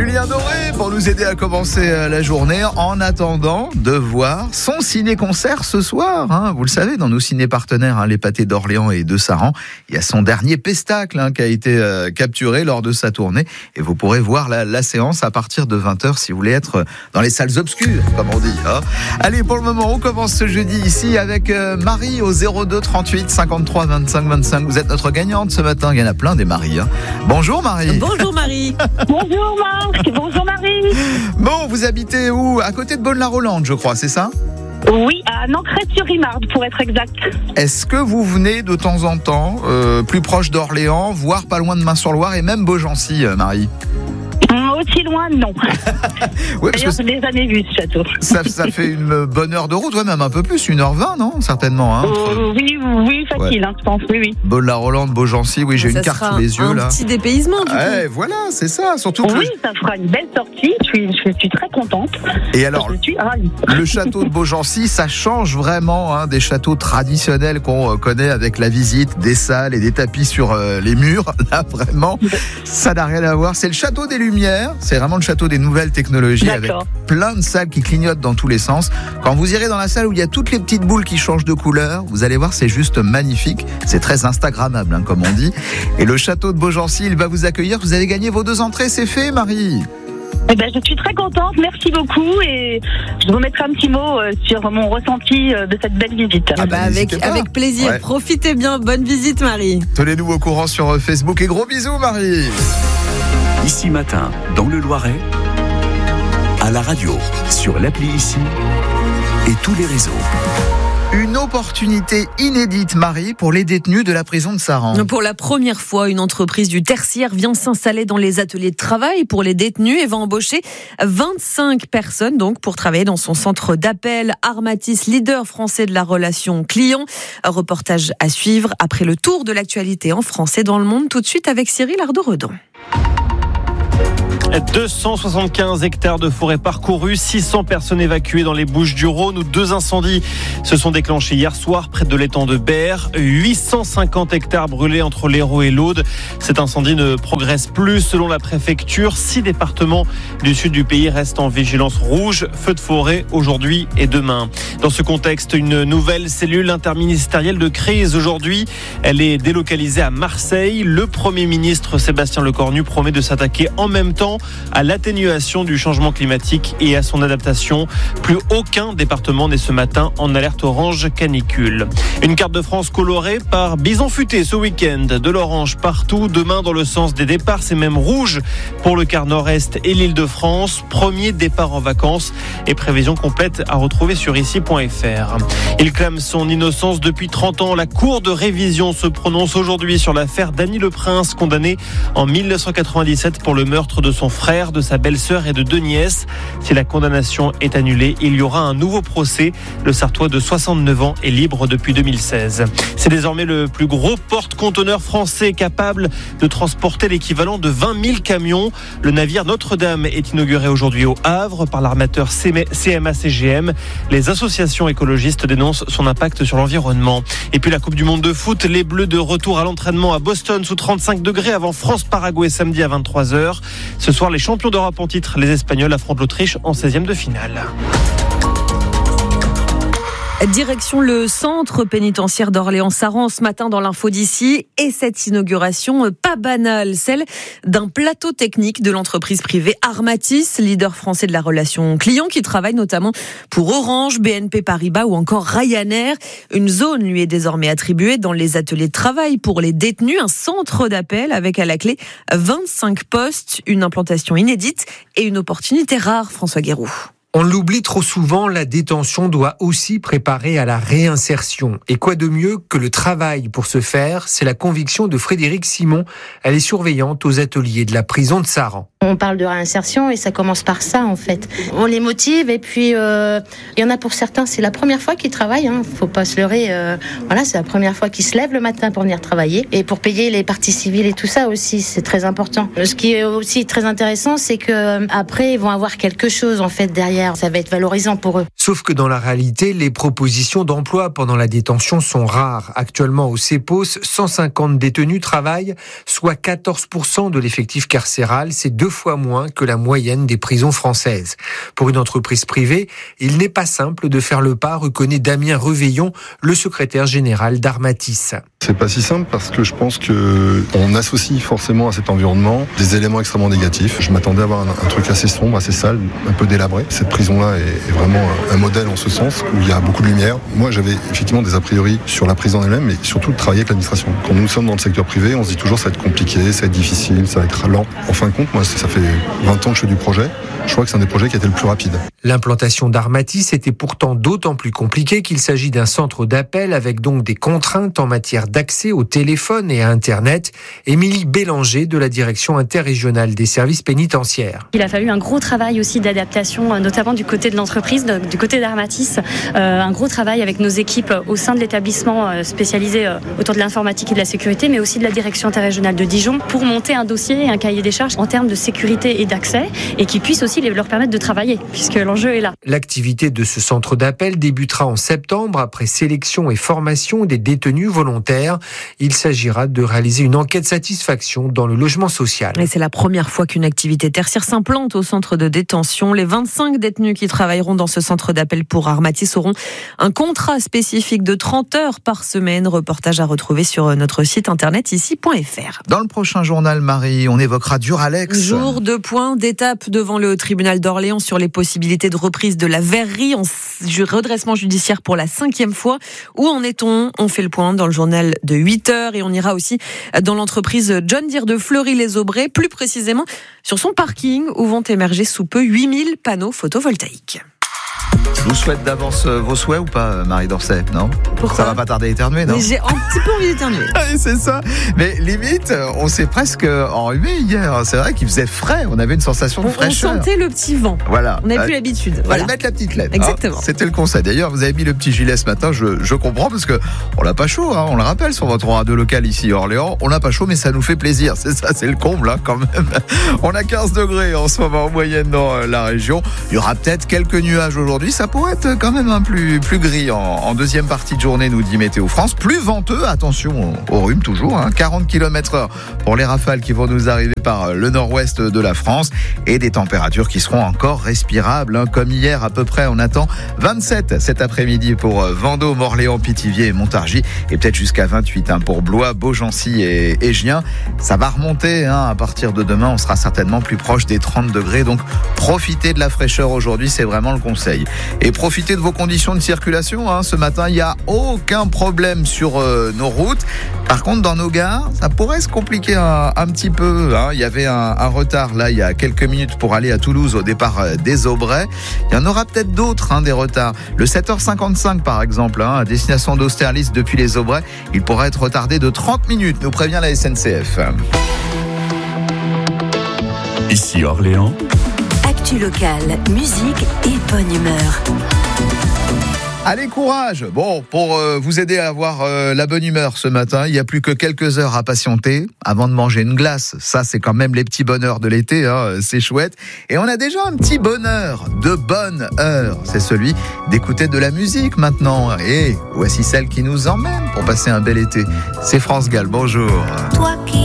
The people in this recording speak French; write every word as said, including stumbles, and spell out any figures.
Julien Doré pour nous aider à commencer la journée en attendant de voir son ciné-concert ce soir. Hein. Vous le savez, dans nos ciné-partenaires, hein, les Pâtés d'Orléans et de Saran, il y a son dernier pestacle hein, qui a été euh, capturé lors de sa tournée. Et vous pourrez voir la, la séance à partir de vingt heures si vous voulez être dans les salles obscures, comme on dit. Hein. Allez, pour le moment, on commence ce jeudi ici avec euh, Marie au zéro deux trente-huit cinquante-trois vingt-cinq vingt-cinq. Vous êtes notre gagnante ce matin. Il y en a plein des Marie. Hein. Bonjour Marie. Bonjour Marie. Bonjour Marc, bonjour Marie. Bon, vous habitez où? À côté de Bonne-la-Rolande, je crois, c'est ça? Oui, à Nancresse-sur-Rimarde, pour être exact. Est-ce que vous venez de temps en temps, euh, plus proche d'Orléans, voire pas loin de Main-sur-Loire et même Beaugency, euh, Marie? Aussi loin, non. Ouais, D'ailleurs, je l'ai jamais vu, ce château. Ça, ça fait une bonne heure de route, ouais, même un peu plus, une heure vingt, non? Certainement. Hein, entre... euh, oui, oui, facile, ouais. hein, je pense, oui, oui. Bonne-la-Rolande, Beaugency, oui, j'ai ça une carte sous les yeux, un là. Un petit dépaysement, du ouais, coup. Voilà, c'est ça, surtout que... Oui, le... ça fera une belle sortie, je suis, je suis très contente. Et alors, je suis ravie. Le château de Beaugency, ça change vraiment hein, des châteaux traditionnels qu'on connaît avec la visite des salles et des tapis sur euh, les murs. Là, vraiment, ça n'a rien à voir. C'est le château des Lumières, c'est vraiment le château des nouvelles technologies. D'accord. Avec plein de salles qui clignotent dans tous les sens. Quand vous irez dans la salle où il y a toutes les petites boules qui changent de couleur, vous allez voir, c'est juste magnifique. C'est très instagrammable, hein, comme on dit. Et le château de Beaugency, il va vous accueillir. Vous avez gagné vos deux entrées, c'est fait, Marie? Eh ben, je suis très contente, merci beaucoup et je vous mettrai un petit mot euh, sur mon ressenti euh, de cette belle visite. Ah bah avec, avec plaisir, ouais. Profitez bien, bonne visite Marie. Tenez-nous au courant sur Facebook et gros bisous Marie. Ici Matin, dans le Loiret, à la radio, sur l'appli Ici et tous les réseaux. Une opportunité inédite, Marie, pour les détenus de la prison de Saran. Pour la première fois, une entreprise du tertiaire vient s'installer dans les ateliers de travail pour les détenus et va embaucher vingt-cinq personnes donc pour travailler dans son centre d'appel. Armatis, leader français de la relation client. Un reportage à suivre après le tour de l'actualité en France et dans le monde. Tout de suite avec Cyril Ardo-Redon. deux cent soixante-quinze hectares de forêt parcourus, six cents personnes évacuées dans les Bouches-du-Rhône où deux incendies se sont déclenchés hier soir près de l'étang de Berre. huit cent cinquante hectares brûlés entre l'Hérault et l'Aude. Cet incendie ne progresse plus selon la préfecture. Six départements du sud du pays restent en vigilance rouge. Feu de forêt aujourd'hui et demain. Dans ce contexte, une nouvelle cellule interministérielle de crise aujourd'hui. Elle est délocalisée à Marseille. Le Premier ministre Sébastien Lecornu promet de s'attaquer en même temps à l'atténuation du changement climatique et à son adaptation. Plus aucun département n'est ce matin en alerte orange canicule. Une carte de France colorée par Bison Futé ce week-end. De l'orange partout, demain dans le sens des départs, c'est même rouge pour le quart nord-est et l'Île-de-France. Premier départ en vacances et prévision complète à retrouver sur ici point f r. Il clame son innocence depuis trente ans. La Cour de révision se prononce aujourd'hui sur l'affaire Dany Le Prince, condamné en mille neuf cent quatre-vingt-dix-sept pour le meurtre de son frère, de sa belle-sœur et de deux nièces. Si la condamnation est annulée, il y aura un nouveau procès. Le Sartois de soixante-neuf ans est libre depuis deux mille seize. C'est désormais le plus gros porte-conteneurs français capable de transporter l'équivalent de vingt mille camions. Le navire Notre-Dame est inauguré aujourd'hui au Havre par l'armateur C M A C G M. Les associations écologistes dénoncent son impact sur l'environnement. Et puis la Coupe du Monde de foot, les Bleus de retour à l'entraînement à Boston sous trente-cinq degrés avant France-Paraguay samedi à vingt-trois heures. Ce soir, les champions d'Europe en titre, les Espagnols, affrontent l'Autriche en seizième de finale. Direction le centre pénitentiaire d'Orléans-Saran ce matin dans l'info d'ici. Et cette inauguration pas banale, celle d'un plateau technique de l'entreprise privée Armatis, leader français de la relation client qui travaille notamment pour Orange, B N P Paribas ou encore Ryanair. Une zone lui est désormais attribuée dans les ateliers de travail pour les détenus, un centre d'appel avec à la clé vingt-cinq postes, une implantation inédite et une opportunité rare, François Guéroux. On l'oublie trop souvent, la détention doit aussi préparer à la réinsertion. Et quoi de mieux que le travail pour ce faire? C'est la conviction de Frédérique Simon. Elle est surveillante aux ateliers de la prison de Saran. On parle de réinsertion et ça commence par ça en fait. On les motive et puis euh, il y en a pour certains, c'est la première fois qu'ils travaillent. Hein. Faut pas se leurrer. Euh, voilà, c'est la première fois qu'ils se lèvent le matin pour venir travailler et pour payer les parties civiles et tout ça aussi, c'est très important. Ce qui est aussi très intéressant, c'est que après ils vont avoir quelque chose en fait derrière. derrière, ça va être valorisant pour eux. Sauf que dans la réalité, les propositions d'emploi pendant la détention sont rares. Actuellement, au CEPOS, cent cinquante détenus travaillent, soit quatorze pour cent de l'effectif carcéral. C'est deux fois moins que la moyenne des prisons françaises. Pour une entreprise privée, il n'est pas simple de faire le pas, reconnaît Damien Reveillon, le secrétaire général d'Armatis. C'est pas si simple parce que je pense que on associe forcément à cet environnement des éléments extrêmement négatifs. Je m'attendais à avoir un, un truc assez sombre, assez sale, un peu délabré. Cette prison-là est, est vraiment un modèle en ce sens où il y a beaucoup de lumière. Moi, j'avais effectivement des a priori sur la prison elle-même, mais surtout de travailler avec l'administration. Quand nous sommes dans le secteur privé, on se dit toujours ça va être compliqué, ça va être difficile, ça va être lent. En fin de compte, moi, ça fait vingt ans que je fais du projet. Je crois que c'est un des projets qui a été le plus rapide. L'implantation d'Armatis était pourtant d'autant plus compliquée qu'il s'agit d'un centre d'appel avec donc des contraintes en matière d'accès au téléphone et à Internet. Émilie Bélanger de la direction interrégionale des services pénitentiaires. Il a fallu un gros travail aussi d'adaptation, notamment du côté de l'entreprise, du côté d'Armatis. Euh, un gros travail avec nos équipes au sein de l'établissement spécialisé autour de l'informatique et de la sécurité, mais aussi de la direction interrégionale de Dijon pour monter un dossier et un cahier des charges en termes de sécurité et d'accès et qui puisse aussi leur permettre de travailler, puisque l'enjeu est là. L'activité de ce centre d'appel débutera en septembre après sélection et formation des détenus volontaires. Il s'agira de réaliser une enquête satisfaction dans le logement social. Et c'est la première fois qu'une activité tertiaire s'implante au centre de détention. Les vingt-cinq détenus qui travailleront dans ce centre d'appel pour Armatis auront un contrat spécifique de trente heures par semaine. Reportage à retrouver sur notre site internet ici point f r. Dans le prochain journal, Marie, on évoquera Duralex. Jour de point d'étape devant le tribunal d'Orléans sur les possibilités de reprise de la verrerie en redressement judiciaire pour la cinquième fois. Où en est-on ? On fait le point dans le journal de huit heures et on ira aussi dans l'entreprise John Deere de Fleury-les-Aubrais, plus précisément sur son parking où vont émerger sous peu huit mille panneaux photovoltaïques. Je vous souhaite d'avance vos souhaits ou pas, Marie Dorset, non ? Pourquoi ? Ça va pas tarder à éternuer, non ? Mais j'ai un petit peu envie d'éternuer. C'est ça. Mais limite, on s'est presque enrhumé hier. C'est vrai qu'il faisait frais. On avait une sensation de on, fraîcheur. On sentait le petit vent. Voilà. On n'avait plus l'habitude. On voilà. va mettre la petite lettre. Exactement. Hein. C'était le conseil. D'ailleurs, vous avez mis le petit gilet ce matin. Je, je comprends parce que on l'a pas chaud. Hein. On le rappelle sur votre radio local ici à Orléans. On l'a pas chaud, mais ça nous fait plaisir. C'est ça, c'est le comble hein, quand même. On a quinze degrés en ce moment en moyenne dans la région. Il y aura peut-être quelques nuages aujourd'hui. Ça pourrait être quand même un plus, plus gris en, en deuxième partie de journée, nous dit Météo France. Plus venteux, attention au, au rhume toujours, hein, quarante kilomètres heure pour les rafales qui vont nous arriver par le nord-ouest de la France et des températures qui seront encore respirables, hein, comme hier à peu près. On attend vingt-sept cet après-midi pour Vendôme, Orléans, Pithiviers et Montargis et peut-être jusqu'à vingt-huit hein, pour Blois, Beaugency et, et Gien. Ça va remonter hein, à partir de demain, on sera certainement plus proche des trente degrés, donc profitez de la fraîcheur aujourd'hui, c'est vraiment le conseil. Et profitez de vos conditions de circulation. Hein. Ce matin, il n'y a aucun problème sur euh, nos routes. Par contre, dans nos gares, ça pourrait se compliquer un, un petit peu. Hein. Il y avait un, un retard là, il y a quelques minutes pour aller à Toulouse au départ euh, des Aubrais. Il y en aura peut-être d'autres, hein, des retards. Le sept heures cinquante-cinq, par exemple, hein, à destination d'Austerlitz depuis les Aubrais, il pourrait être retardé de trente minutes, nous prévient la S N C F. Ici Orléans. Actu locale, musique et bonne humeur. Allez, courage. Bon, pour euh, vous aider à avoir euh, la bonne humeur ce matin, il n'y a plus que quelques heures à patienter avant de manger une glace. Ça, c'est quand même les petits bonheurs de l'été, hein, c'est chouette. Et on a déjà un petit bonheur de bonne heure. C'est celui d'écouter de la musique maintenant. Et voici celle qui nous emmène pour passer un bel été. C'est France Gall, bonjour. Toi qui